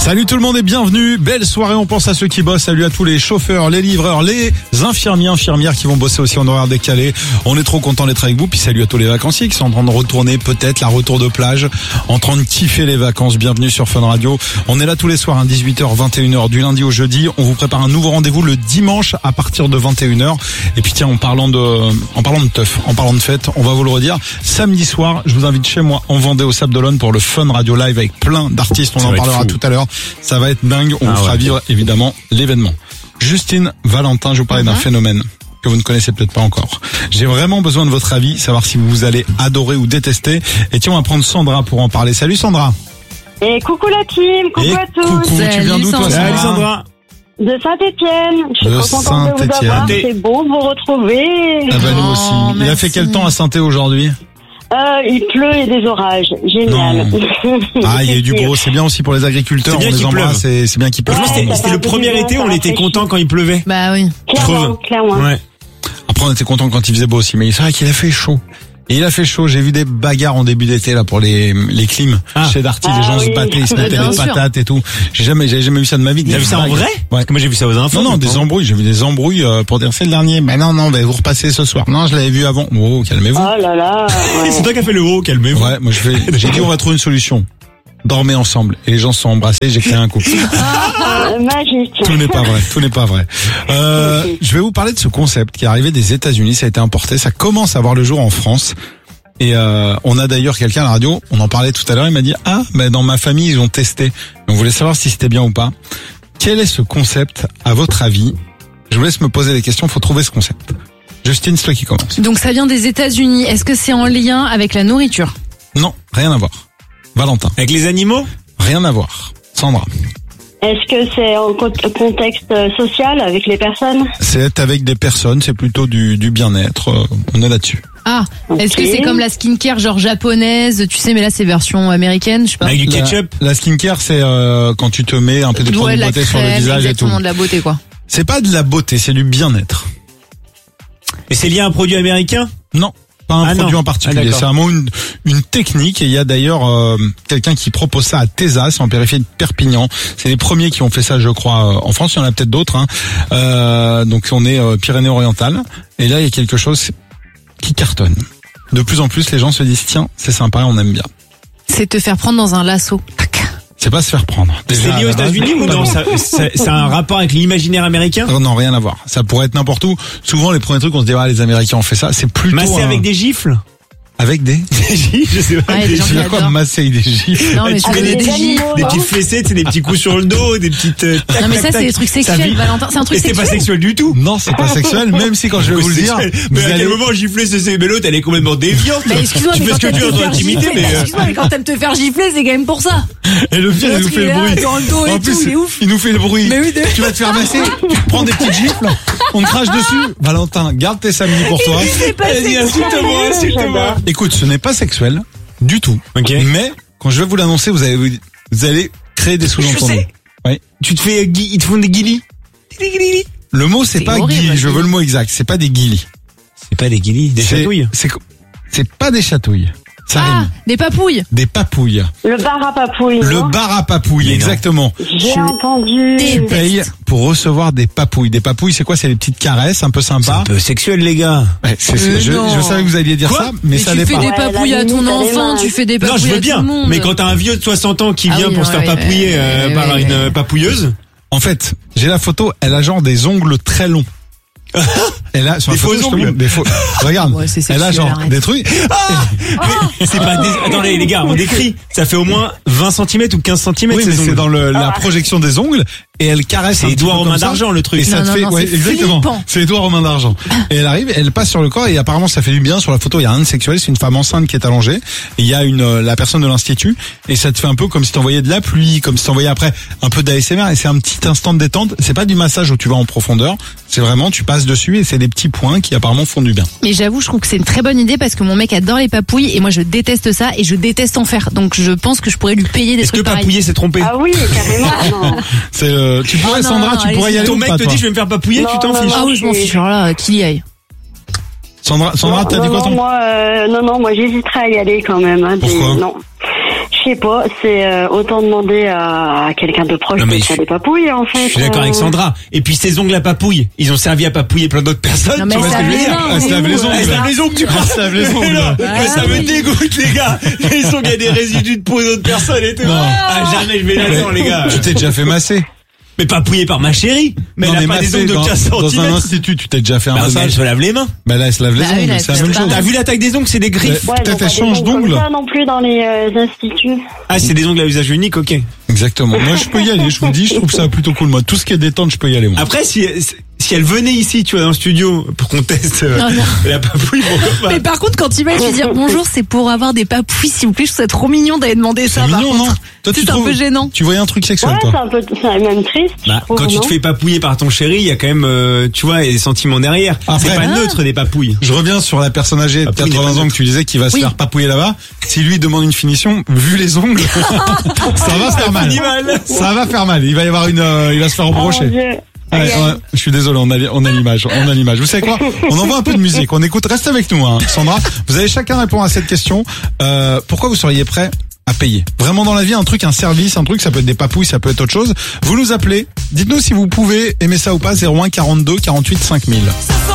Salut tout le monde et bienvenue. Belle soirée, on pense à ceux qui bossent. Salut à tous les chauffeurs, les livreurs, les infirmières qui vont bosser aussi en horaire décalé. On est trop content d'être avec vous. Puis salut à tous les vacanciers qui sont en train de retourner peut-être la retour de plage, en train de kiffer les vacances. Bienvenue sur Fun Radio. On est là tous les soirs, 18h, 21h, du lundi au jeudi. On vous prépare un nouveau rendez-vous le dimanche à partir de 21h. Et puis tiens, en parlant de teuf, en parlant de fête, on va vous le redire. Samedi soir, je vous invite chez moi en Vendée au Sable d'Olonne pour le Fun Radio Live avec plein d'artistes. On en parlera tout à l'heure. Ça va être dingue. On vous fera vivre évidemment l'événement. Justine, Valentin, je vous parlais d'un phénomène que vous ne connaissez peut-être pas encore. J'ai vraiment besoin de votre avis, savoir si vous allez adorer ou détester. Et tiens, on va prendre Sandra pour en parler. Salut Sandra. Et coucou la team, coucou à tous. Coucou, tu viens d'où toi Salut Sandra. De Saint-Étienne. Je suis trop contente de vous avoir. C'est beau de vous retrouver. Ah bah nous aussi. Il a fait quel temps à Saint-Étienne aujourd'hui? Il pleut et des orages. Génial. Ah, il y a eu du gros. C'est bien aussi pour les agriculteurs. C'est bien on les embrasse. C'est bien qu'il pleuve. C'était le premier été, on était content quand il pleuvait. Bah oui. Clairement. Ouais. Après, on était content quand il faisait beau aussi. Mais c'est vrai qu'il a fait chaud. Et il a fait chaud. J'ai vu des bagarres en début d'été là pour les clims chez Darty. Les gens se battaient, ils se mettaient des patates et tout. J'avais jamais vu ça de ma vie. T'as vu ça en vrai? Ouais. Parce que moi j'ai vu ça aux infos. Non, des embrouilles. J'ai vu des embrouilles pour dire c'est le dernier. Mais non, vous repassez ce soir. Non, je l'avais vu avant. Oh, calmez-vous. Oh là là. Ouais. C'est toi qui as fait le haut, calmez-vous. Ouais, moi j'ai dit on va trouver une solution. Dormez ensemble. Et les gens se sont embrassés, j'ai créé un couple. Magique. Tout n'est pas vrai. Je vais vous parler de ce concept qui est arrivé des États-Unis, ça a été importé, ça commence à voir le jour en France. Et on a d'ailleurs quelqu'un à la radio, on en parlait tout à l'heure, il m'a dit dans ma famille ils ont testé. On voulait savoir si c'était bien ou pas. Quel est ce concept à votre avis? Je vous laisse me poser des questions, faut trouver ce concept. Justine, c'est toi qui commence. Donc ça vient des États-Unis. Est-ce que c'est en lien avec la nourriture? Non, rien à voir. Valentin. Avec les animaux? Rien à voir. Sandra. Est-ce que c'est en contexte social avec les personnes? C'est avec des personnes, c'est plutôt du bien-être. On est là-dessus. Ah, okay. Est-ce que c'est comme la skincare genre japonaise, tu sais, mais là c'est version américaine, je sais pas. Avec du ketchup? La skincare, c'est quand tu te mets un peu de produits de beauté sur le visage et tout. Exactement, de la beauté quoi. C'est pas de la beauté, c'est du bien-être. Et c'est lié à un produit américain? Non. Pas un produit en particulier, c'est vraiment une technique et il y a d'ailleurs quelqu'un qui propose ça à Thésas en périphérie de Perpignan. C'est les premiers qui ont fait ça je crois en France, il y en a peut-être d'autres donc on est Pyrénées-Orientales et là il y a quelque chose qui cartonne. De plus en plus les gens se disent tiens, c'est sympa, on aime bien. C'est te faire prendre dans un lasso. C'est pas se faire prendre. C'est lié aux États-Unis ou non? Ça a un rapport avec l'imaginaire américain? Non, rien à voir. Ça pourrait être n'importe où. Souvent, les premiers trucs, on se dit, les Américains ont fait ça. C'est plutôt. Masser avec des gifles? Avec des gifles, je sais pas. Ouais, je sais quoi masser avec des gifles. Non, mais tu mets des gifles, des petites fessées, c'est des petits coups sur le dos, des petites. Non, mais ça, c'est des trucs sexuels, Valentin. C'est un truc sexuel. C'est pas sexuel du tout. Non, c'est pas sexuel, même si quand je vais vous le dire. Mais à quel moment gifler, mais l'autre, elle est complètement déviante. Mais excuse-moi, tu fais ce que tu veux dans l'intimité, mais. Excuse-moi, mais quand t'aimes te faire gifler, c'est quand même pour ça. Et le pire, il nous fait le bruit. Dans le dos et tout, il est ouf. Il nous fait le bruit. Mais oui, tu vas te faire masser, tu te prends des petites gifles, on te crache dessus. Valentin, garde tes samedis pour toi. Vas-y, insulte-moi. Écoute, ce n'est pas sexuel du tout. Okay. Mais quand je vais vous l'annoncer, vous allez créer des sous-entendus. Oui. Ils te font des guilis. Le mot c'est pas guili, je veux le mot exact. C'est pas des guilis. C'est pas des guilis, des chatouilles. C'est pas des chatouilles. Ça rime. Des papouilles. Des papouilles. Le bar à papouilles. Le bar à papouilles, exactement. J'ai entendu. Tu payes pour recevoir des papouilles. Des papouilles, c'est quoi? C'est les petites caresses un peu sympas. C'est un peu sexuel, les gars. Ouais, je savais que vous alliez dire ça, mais ça l'est pas. Tu fais des papouilles à ton enfant, tu fais des papouilles à tout le monde. Non, je veux bien. Mais quand t'as un vieux de 60 ans qui vient pour se faire papouiller par une papouilleuse. En fait, j'ai la photo, elle a genre des ongles très longs. Elle a sur des faux ongles. Regarde, elle a genre des trucs. C'est pas attendez les gars, on décrit. Ça fait au moins 20 cm ou 15 cm. Oui, mais c'est dans la projection des ongles et elle caresse. C'est Édouard aux mains d'argent le truc. Et ça te fait, exactement. C'est Édouard aux mains d'argent. Et elle arrive, elle passe sur le corps et apparemment ça fait du bien. Sur la photo, il y a rien de sexuel. C'est une femme enceinte qui est allongée. Et il y a la personne de l'institut et ça te fait un peu comme si t'envoyais de la pluie, comme si t'envoyais après un peu d'ASMR et c'est un petit instant de détente. C'est pas du massage où tu vas en profondeur. C'est vraiment tu passes dessus et c'est des petits points qui apparemment font du bien. Mais j'avoue, je trouve que c'est une très bonne idée parce que mon mec adore les papouilles et moi je déteste ça et je déteste en faire. Donc je pense que je pourrais lui payer des trucs pareils. Est-ce que papouiller c'est tromper? Ah oui, carrément. Non. Tu pourrais Sandra, tu pourrais y aller. Ton mec te dit je vais me faire papouiller, tu t'en fiches? Ah oui, je m'en fiche. Alors là, qu'il y aille. Sandra, t'as dit quoi toi? Moi j'hésiterais à y aller quand même. Pourquoi? Non. Je sais pas, c'est autant demander à quelqu'un de proche de faire des papouilles, en fait. Je suis d'accord avec Sandra. Et puis ces ongles à papouille, ils ont servi à papouiller plein d'autres personnes. Non, mais tu vois ce que je veux dire? Elle se lave les ongles. Elle se lave les ongles, tu crois? Elle se lave les ongles. Ça me dégoûte, les gars. Les ongles, il y a des résidus de peau d'autres personnes et tout. Jamais je vais là-dedans, les gars. Tu t'es déjà fait masser? Mais papouillé par ma chérie. Mais elle a pas des ongles de 15 dans un cm. institut, tu t'es déjà fait un Mais massage. elle se lave les mains. Bah là, elle se lave les Bah oui, ongles, là, c'est la c'est même pas- chose. T'as vu la taille des ongles? C'est des griffes. Ouais, Peut-être ils ont elle pas change des ongles d'ongles. comme ça non plus dans les instituts. Ah, c'est des ongles à usage unique, ok. Exactement. Moi, je peux y aller. Je vous le dis, je trouve ça plutôt cool. Moi, tout ce qui est détente, je peux y aller, moi. Après, si elle venait ici, tu vois, dans le studio, pour qu'on teste Non. la papouille, pourquoi pas? Mais par contre, quand tu vas, tu dis bonjour, c'est pour avoir des papouilles, s'il vous plaît. Je trouve ça trop mignon d'aller demander ça. C'est par mignon, contre. non? Toi, C'est un peu gênant. Tu voyais un truc sexuel, Ouais, toi? c'est même triste. je Bah, trouve, quand tu non te fais papouiller par ton chéri, il y a quand même, tu vois, des sentiments derrière. Après- C'est pas neutre, des papouilles. Je reviens sur la personne âgée de Papouille 80 n'est pas ans que tu disais qui va se Oui. faire papouiller là-bas. Si lui demande une finition, vu les ongles, ça va se faire mal. Animal. Ça va faire mal. Il va y avoir il va se faire Oh mon embrocher. Dieu. Ouais, ouais, je suis désolé, on a l'image, Vous savez quoi? On envoie un peu de musique, on écoute, reste avec nous, hein, Sandra. Vous allez chacun répondre à cette question. Pourquoi vous seriez prêt à payer? Vraiment dans la vie, un service, ça peut être des papouilles, ça peut être autre chose. Vous nous appelez, dites-nous si vous pouvez aimer ça ou pas, 01 42 48 5000.